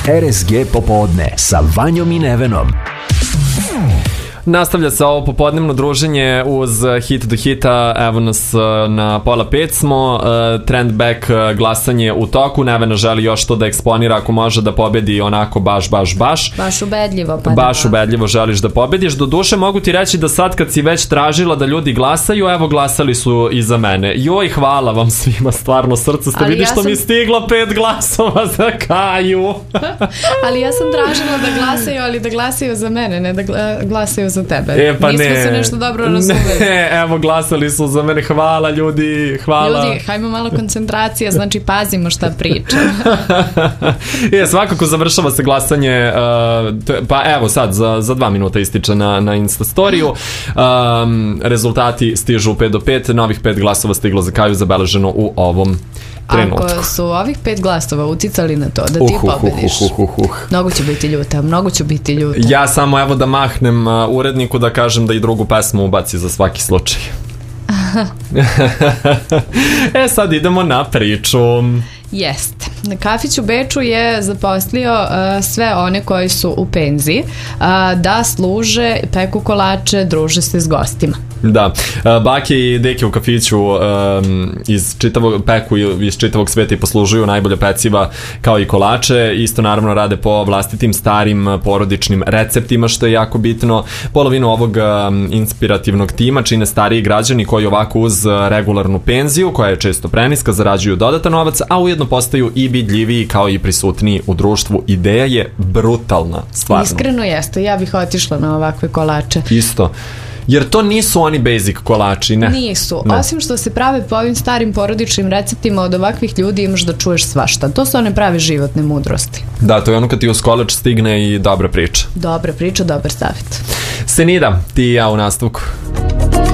RSG popodne sa Vanjom i Nevenom. Nastavlja se ovo popodnevno druženje uz hit do hita. Evo nas na 4:30 smo. Trend back glasanje u toku. Nevena želi još to da eksponira ako može da pobedi onako baš ubedljivo. Baš ubedljivo želiš da pobediš. Do duše mogu ti reći da sad kad si već tražila da ljudi glasaju, evo glasali su i za mene. Joj, hvala vam svima, stvarno srce ste, vidi što mi je stiglo 5 glasova za Kaju. Ali ja sam tražila da glasaju, ali da glasaju za mene, ne da glasaju za tebe. Pa nismo ne, se nešto dobro razumeli. Ne, evo glasali su za mene, hvala ljudi, hvala. Ljudi, hajmo malo koncentracija, znači pazimo šta pričam. Svakako završava se glasanje, pa evo sad za 2 minuta ističe na Instastoriju. Rezultati stižu 5 do 5, novih 5 glasova stiglo za Kaju, zabeleženo u ovom trenutku. Ako su ovih 5 glasova uticali na to da ti pobediš, mnogo ću biti ljuta. Ja samo evo da mahnem uredniku da kažem da i drugu pesmu ubaci za svaki slučaj. Sad idemo na priču. Jeste. Kafić u Beču je zaposlio sve one koji su u penziji da služe, peku kolače, druže se s gostima. Da, bake i deke u kafiću iz čitavog sveta i poslužuju najbolje peciva kao i kolače. Isto naravno rade po vlastitim starim porodičnim receptima, što je jako bitno. Polovinu ovog inspirativnog tima čine stariji građani koji ovako uz regularnu penziju, koja je često preniska, zarađuju dodatan novac, a ujedno postaju i vidljiviji kao i prisutniji u društvu. Ideja je brutalna, stvarno. Iskreno jeste, ja bih otišla na ovakve kolače. Isto. Jer to nisu oni basic kolači, ne? Nisu. Osim što se prave po ovim starim porodičnim receptima, od ovakvih ljudi imaš da čuješ svašta. To su one prave životne mudrosti. Da, to je ono kad ti uz kolač stigne i dobra priča. Dobra priča, dobar savjet. Senida, ti i ja u nastavku.